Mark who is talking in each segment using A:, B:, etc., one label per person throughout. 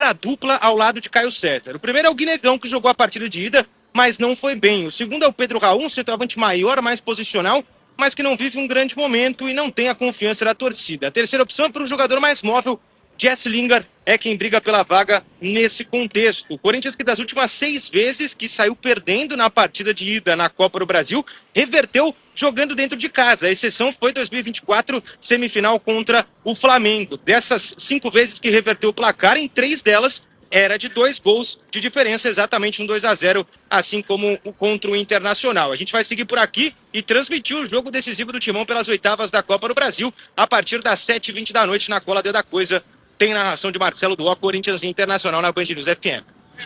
A: primeira dupla ao lado de Caio César. O primeiro é o Guinegão, que jogou a partida de ida, mas não foi bem. O segundo é o Pedro Raul, um centroavante maior, mais posicional, mas que não vive um grande momento e não tem a confiança da torcida. A terceira opção é para um jogador mais móvel. Jesse Lingard é quem briga pela vaga nesse contexto. O Corinthians, que das últimas 6 vezes que saiu perdendo na partida de ida na Copa do Brasil, reverteu jogando dentro de casa. A exceção foi 2024, semifinal contra o Flamengo. Dessas 5 vezes que reverteu o placar, em 3 delas era de 2 gols de diferença, exatamente um 2-0, assim como o contra o Internacional. A gente vai seguir por aqui e transmitir o jogo decisivo do Timão pelas oitavas da Copa do Brasil a partir das 7h20 da noite na Cola da Coisa. Tem narração de Marcelo Duó, Corinthians Internacional na Band News FM.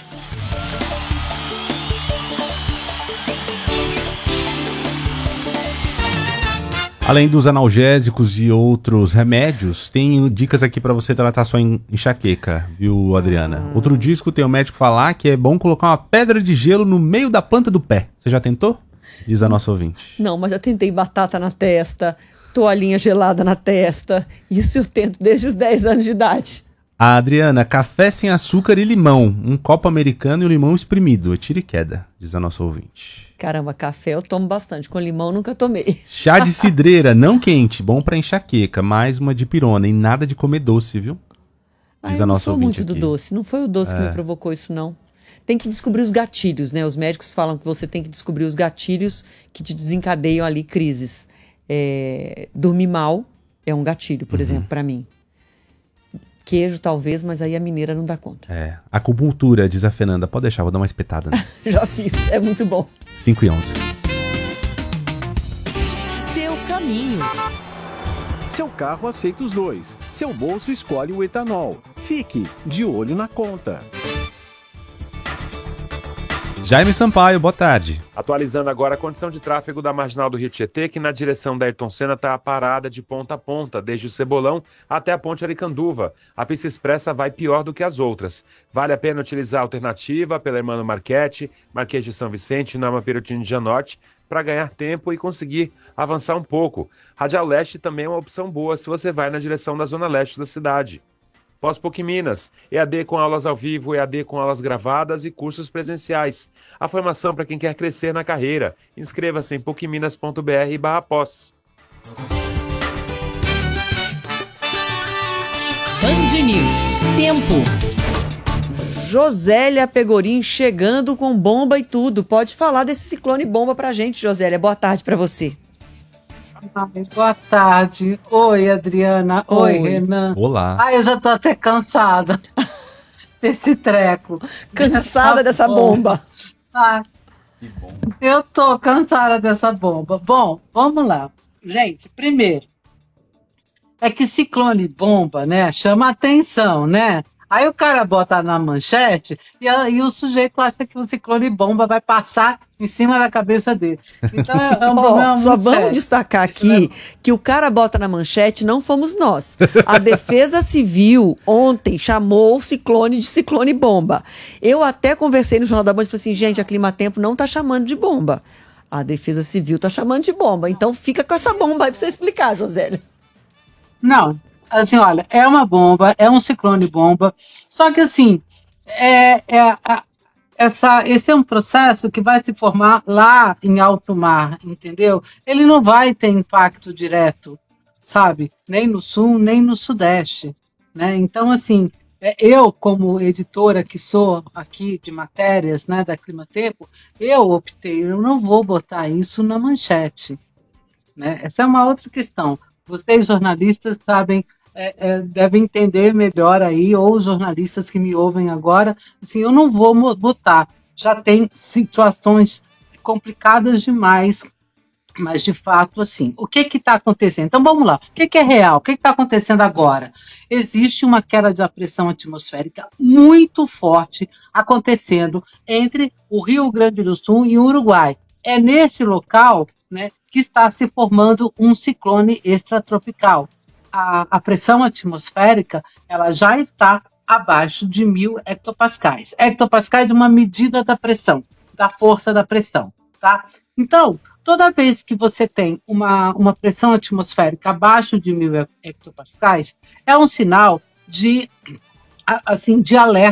B: Além dos analgésicos e outros remédios, tem dicas aqui pra você tratar sua enxaqueca, viu, Adriana? Outro dia escutei o médico falar que é bom colocar uma pedra de gelo no meio da planta do pé. Você já tentou? Diz a nossa ouvinte.
C: Não, mas já tentei batata na testa, toalhinha gelada na testa. Isso eu tento desde os 10 anos de idade.
B: A Adriana, café sem açúcar e limão. Um copo americano e um limão espremido. Tira e queda, diz a nossa ouvinte.
C: Caramba, café eu tomo bastante. Com limão nunca tomei.
B: Chá de cidreira, não quente, bom pra enxaqueca. Mais uma dipirona e nada de comer doce, viu? Diz a nossa ouvinte aqui.
C: Eu não sou muito do doce. Não foi o doce que me provocou isso, não. Tem que descobrir os gatilhos, né? Os médicos falam que você tem que descobrir os gatilhos que te desencadeiam ali crises. Dormir mal é um gatilho, por exemplo, pra mim. Queijo, talvez, mas aí a mineira não dá conta.
B: Acupuntura, diz a Fernanda. Pode deixar, vou dar uma espetada. Né?
C: Já fiz, é muito bom.
B: 5h11.
D: Seu caminho.
E: Seu carro aceita os dois. Seu bolso escolhe o etanol. Fique de olho na conta.
B: Jaime Sampaio, boa tarde.
F: Atualizando agora a condição de tráfego da Marginal do Rio Tietê, que na direção da Ayrton Senna está parada de ponta a ponta, desde o Cebolão até a Ponte Aricanduva. A pista expressa vai pior do que as outras. Vale a pena utilizar a alternativa pela Hermano Marchetti, Marquês de São Vicente, Nama Perotini de Janote, para ganhar tempo e conseguir avançar um pouco. Radial Leste também é uma opção boa se você vai na direção da zona leste da cidade. Pós-PUC Minas, EAD com aulas ao vivo, EAD com aulas gravadas e cursos presenciais. A formação para quem quer crescer na carreira. Inscreva-se em pucminas.br/pós.
D: Band News. Tempo.
C: Josélia Pegorim chegando com bomba e tudo. Pode falar desse ciclone bomba pra gente, Josélia. Boa tarde pra você.
G: Boa tarde. Oi, Adriana. Oi, Renan.
B: Olá.
G: Eu já tô até cansada desse treco.
C: Cansada dessa bomba.
G: Que bom. Eu tô cansada dessa bomba. Bom, vamos lá. Gente, primeiro, é que ciclone bomba, né, chama atenção, né? Aí o cara bota na manchete e o sujeito acha que o ciclone bomba vai passar em cima da cabeça dele. Então é um problema muito
C: só vamos
G: sério.
C: destacar aqui que o cara bota na manchete não fomos nós. A Defesa Civil ontem chamou o ciclone de ciclone bomba. Eu até conversei no Jornal da Band e falei assim, gente, a Climatempo não tá chamando de bomba. A Defesa Civil tá chamando de bomba. Então fica com essa bomba aí pra você explicar, Josélia.
G: Não. Assim, olha, é uma bomba, é um ciclone bomba, só que assim, esse é um processo que vai se formar lá em alto mar, entendeu? Ele não vai ter impacto direto, sabe? Nem no sul, nem no sudeste, né? Então, assim, eu como editora que sou aqui de matérias, né, da Climatempo, eu não vou botar isso na manchete, né? Essa é uma outra questão. Vocês, jornalistas, sabem, devem entender melhor aí, ou os jornalistas que me ouvem agora, assim, eu não vou botar. Já tem situações complicadas demais, mas de fato, assim, o que está acontecendo? Então vamos lá, o que é real? O que está acontecendo agora? Existe uma queda de pressão atmosférica muito forte acontecendo entre o Rio Grande do Sul e o Uruguai. É nesse local, né, que está se formando um ciclone extratropical. A pressão atmosférica ela já está abaixo de 1.000 hectopascais. Hectopascais é uma medida da pressão, da força da pressão. Tá? Então, toda vez que você tem uma pressão atmosférica abaixo de 1.000 hectopascais, é um sinal de alerta